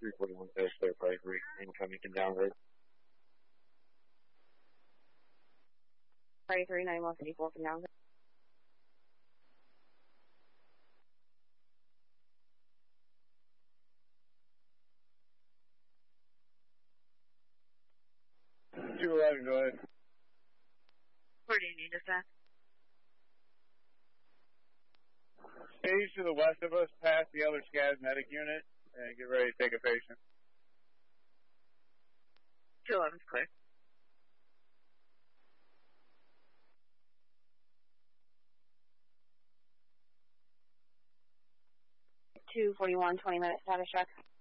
341 says clear Price incoming and downgrade. Price 39154 for downgrade. Go ahead. Where do you need us at? Stage to the west of us, past the other SCAD medic unit, and get ready to take a patient. 211's clear. $241, 20 minutes status check.